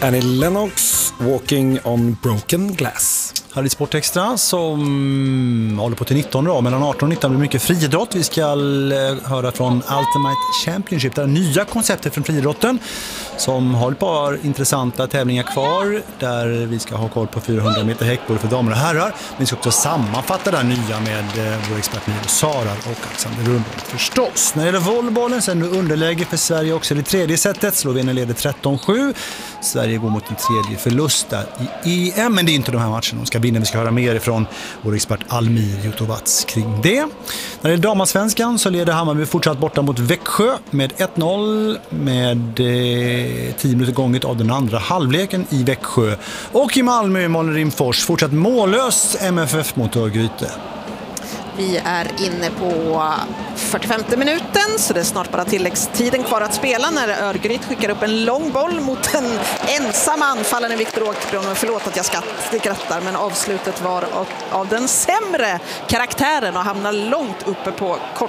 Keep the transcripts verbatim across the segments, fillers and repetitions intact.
Annie Lennox, Walking on Broken Glass. Här är Sport Extra som håller på till nitton då. Mellan arton och nitton blir mycket friidrott. Vi ska höra från Ultimate Championship, det nya konceptet från friidrotten som har ett par intressanta tävlingar kvar där vi ska ha koll på fyrahundra meter häck både för damer och herrar. Men vi ska också sammanfatta det nya med vår expert Milo Sara och Alexander Rundholm förstås. När det gäller volleybollen så är det nu underläge för Sverige också i det tredje setet. Slovenien leder tretton sju. Sverige går mot en tredje förlust där i E M, men det är inte de här matcherna de ska vinna. Vi ska höra mer ifrån vår expert Almir Jutovats kring det. När det gäller damarsvenskan så leder Hammarby fortsatt borta mot Växjö med ett noll med eh, tio minuter gånget av den andra halvleken i Växjö. Och i Malmö, Malmö Rimfors, fortsatt mållöst M F F mot Örgryte. Vi är inne på fyrtiofemte minuten, så det är snart bara tilläggstiden kvar att spela när Örgryte skickar upp en lång boll mot en ensam anfallare Viktor Åkerblom. Förlåt att jag skrattar, men avslutet var av, av den sämre karaktären och hamnar långt uppe på kort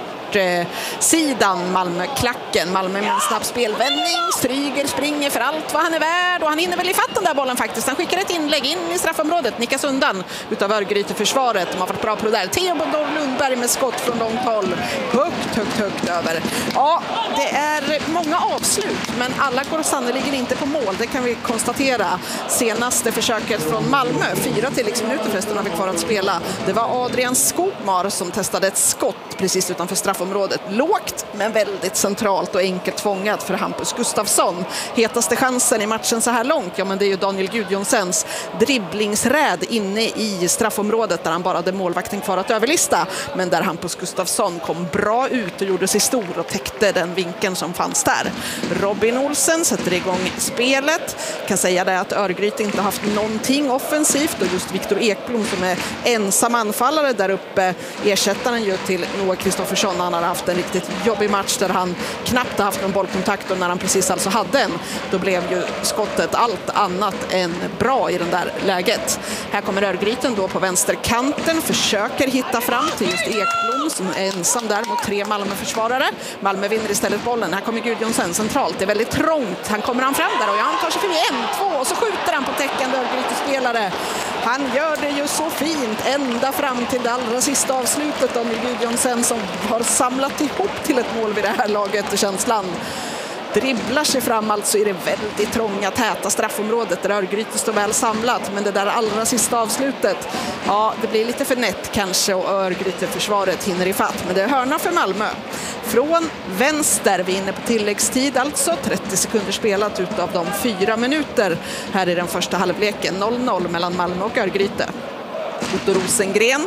sidan Malmö-klacken. Malmö med en snabb spelvändning. Stryger springer för allt vad han är värd och han hinner väl i fatt den där bollen faktiskt. Han skickar ett inlägg in i straffområdet. Nickas undan utav Örgryte-försvaret. De har varit bra på det där. Theodor Lundberg med skott från långt håll. Högt, högt, högt över. Ja, det är många avslut, men alla går sannoliken inte på mål. Det kan vi konstatera. Senaste försöket från Malmö, fyra tilläggsminuter förresten har vi kvar att spela. Det var Adrian Skogmar som testade ett skott precis utanför straffområdet. Lågt men väldigt centralt och enkelt fångat för Hampus Gustafsson. Hetaste chansen i matchen så här långt, ja men det är ju Daniel Gudjonsens dribblingsräd inne i straffområdet där han bara hade målvakten kvar att överlista. Men där Hampus Gustafsson kom bra ut och gjorde sig stor och täckte den vinkeln som fanns där. Robin Olsen sätter igång spelet. Kan säga det att Örgryte inte haft någonting offensivt och just Viktor Ekblom som är ensam anfallare där uppe ersätter han ju till Noah Kristoffersson. Han har haft en riktigt jobbig match där han knappt har haft någon bollkontakt och när han precis alltså hade en, då blev ju skottet allt annat än bra i den där läget. Här kommer Örgryten då på vänsterkanten, försöker hitta fram till just Ekblom som är ensam där mot tre Malmö-försvarare. Malmö vinner istället bollen. Här kommer Gudjonsen centralt. Det är väldigt trångt. Han kommer han fram där och han tar sig förbi en, två och så skjuter han på täckande Örgryte-spelare. Han gör det ju så fint ända fram till det allra sista avslutet om Gudjonsen som har samlat ihop till ett mål vid det här laget, känslan. Dribblar sig fram alltså i det väldigt trånga, täta straffområdet där Örgryte står väl samlat. Men det där allra sista avslutet, ja det blir lite för nätt kanske och Örgryte-försvaret hinner i fatt. Men det är hörna för Malmö. Från vänster, vi är inne på tilläggstid alltså, trettio sekunder spelat utav de fyra minuter här i den första halvleken. noll noll mellan Malmö och Örgryte. Otto Rosengren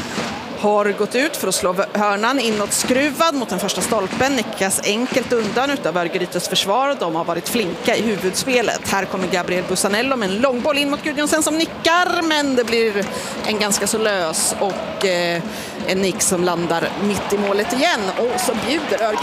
har gått ut för att slå hörnan inåt skruvad mot den första stolpen. Nickas enkelt undan utav Örgrytes försvar. De har varit flinka i huvudspelet. Här kommer Gabriel Busanello med en långboll in mot Gudjonsen som nickar. Men det blir en ganska så lös och eh, en nick som landar mitt i målet igen. Och så bjuder Örgryte